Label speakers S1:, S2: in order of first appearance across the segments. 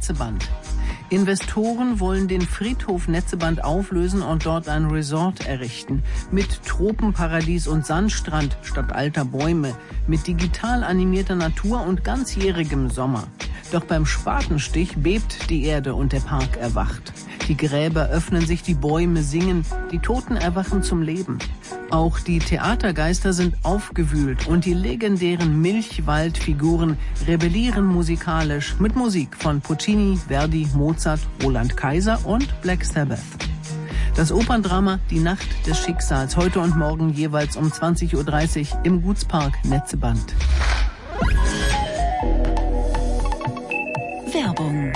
S1: Netzeband. Investoren wollen den Friedhof Netzeband auflösen und dort ein Resort errichten. Mit Tropenparadies und Sandstrand statt alter Bäume. Mit digital animierter Natur und ganzjährigem Sommer. Doch beim Spatenstich bebt die Erde und der Park erwacht. Die Gräber öffnen sich, die Bäume singen, die Toten erwachen zum Leben. Auch die Theatergeister sind aufgewühlt und die legendären Milchwaldfiguren rebellieren musikalisch mit Musik von Puccini, Verdi, Mozart, Roland Kaiser und Black Sabbath. Das Operndrama Die Nacht des Schicksals, heute und morgen jeweils um 20:30 Uhr im Gutspark Netzeband.
S2: Werbung.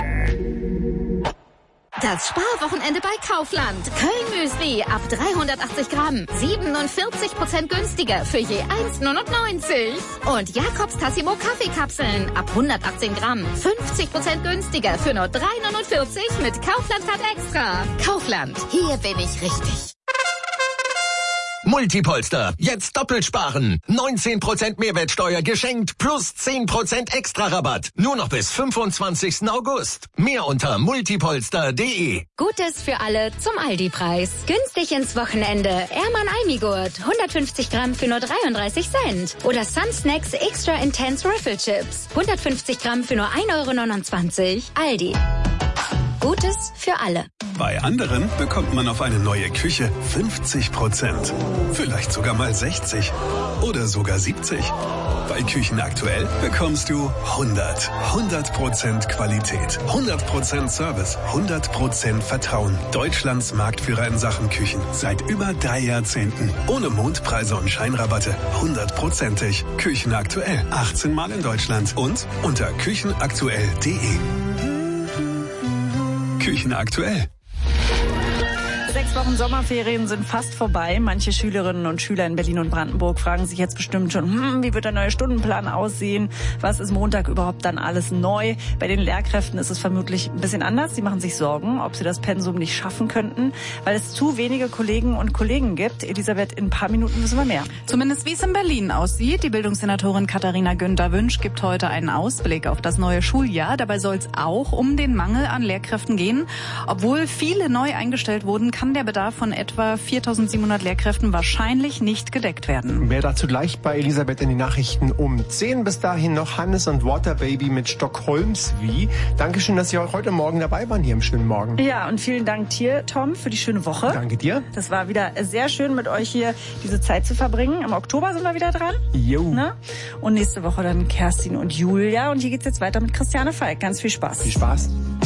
S2: Das Sparwochenende bei Kaufland. Köln-Müsli ab 380 Gramm. 47% günstiger für je 1,99. Und Jakobs Tassimo Kaffeekapseln ab 118 Gramm. 50% günstiger für nur 3,49 mit Kaufland hat extra. Kaufland, hier bin ich richtig.
S3: Multipolster, jetzt doppelt sparen. 19% Mehrwertsteuer geschenkt plus 10% extra Rabatt. Nur noch bis 25. August. Mehr unter multipolster.de.
S4: Gutes für alle zum Aldi-Preis. Günstig ins Wochenende. Erman Almigurt, 150 Gramm für nur 33 Cent. Oder Sun Snacks Extra Intense Riffle Chips, 150 Gramm für nur 1,29 €. Aldi. Gutes für alle.
S5: Bei anderen bekommt man auf eine neue Küche 50%. Vielleicht sogar mal 60. Oder sogar 70. Bei Küchen aktuell bekommst du 100% Qualität, 100% Service, 100% Vertrauen. Deutschlands Marktführer in Sachen Küchen. Seit über 3 Jahrzehnten. Ohne Mondpreise und Scheinrabatte. 100%ig. Küchen aktuell. 18 Mal in Deutschland. Und unter küchenaktuell.de. Küchen aktuell.
S6: 6 Wochen Sommerferien sind fast vorbei. Manche Schülerinnen und Schüler in Berlin und Brandenburg fragen sich jetzt bestimmt schon, wie wird der neue Stundenplan aussehen? Was ist Montag überhaupt dann alles neu? Bei den Lehrkräften ist es vermutlich ein bisschen anders. Sie machen sich Sorgen, ob sie das Pensum nicht schaffen könnten, weil es zu wenige Kolleginnen und Kollegen gibt. Elisabeth, in ein paar Minuten wissen wir mehr.
S7: Zumindest wie es in Berlin aussieht. Die Bildungssenatorin Katharina Günther-Wünsch gibt heute einen Ausblick auf das neue Schuljahr. Dabei soll es auch um den Mangel an Lehrkräften gehen. Obwohl viele neu eingestellt wurden, kann der Bedarf von etwa 4.700 Lehrkräften wahrscheinlich nicht gedeckt werden.
S8: Mehr dazu gleich bei Elisabeth in die Nachrichten um 10. Bis dahin noch Hannes und Waterbaby mit Stockholmswie. Dankeschön, dass Sie auch heute Morgen dabei waren hier im schönen Morgen.
S6: Ja, und vielen Dank dir, Tom, für die schöne Woche.
S8: Danke dir.
S6: Das war wieder sehr schön, mit euch hier diese Zeit zu verbringen. Im Oktober sind wir wieder dran.
S8: Jo.
S6: Ne? Und nächste Woche dann Kerstin und Julia. Und hier geht's jetzt weiter mit Christiane Falk. Ganz viel Spaß.
S8: Viel Spaß.